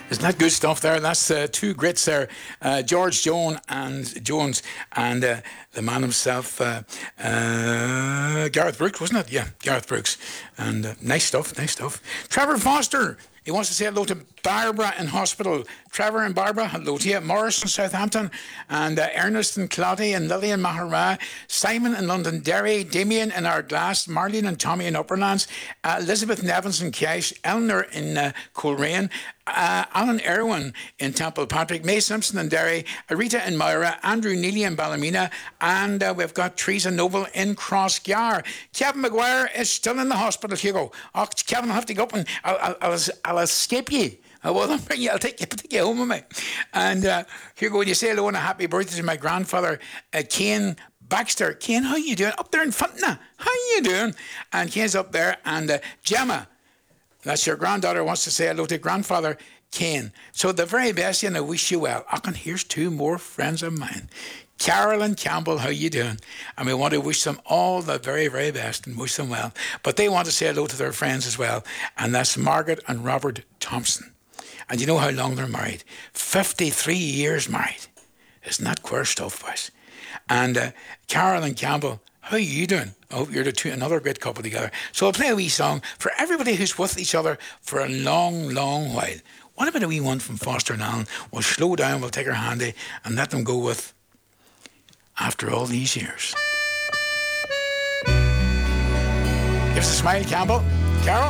Isn't that good stuff there? That's two greats there, George Jones and the man himself, Gareth Brooks, wasn't it? Yeah, Gareth Brooks. And nice stuff, nice stuff. Trevor Foster, he wants to say hello to Barbara in hospital. Trevor and Barbara, hello to you. Morris in Southampton, and Ernest in Clotty, and Lillian Mahara, Simon in Londonderry, Damien in Ardglass, Marlene and Tommy in Upperlands, Elizabeth Nevins in Cash, Eleanor in Coleraine, Alan Irwin in Temple Patrick, May Simpson in Derry, Rita in Moira, Andrew Neely in Ballymena, and we've got Teresa Noble in Crossgar. Kevin Maguire is still in the hospital, Hugo. Oh, Kevin, I'll have to go up and I'll escape you. I'll take you home with me. And Hugo, would you say hello and a happy birthday to my grandfather, Kane Baxter. Kane, how you doing? Up there in Fontana. How you doing? And Kane's up there. And Gemma, that's your granddaughter, wants to say hello to grandfather Kane. So the very best, and I wish you well. And here's two more friends of mine. Carol and Campbell, how you doing? And we want to wish them all the very, very best and wish them well. But they want to say hello to their friends as well. And that's Margaret and Robert Thompson. And you know how long they're married? 53 years married. Isn't that queer stuff, boys? And Carol and Campbell, how are you doing? I hope you're another great couple together. So I'll play a wee song for everybody who's with each other for a long, long while. What about a wee one from Foster and Allen? We'll slow down, we'll take our handy and let them go with After All These Years. Give us a smile, Campbell. Carol?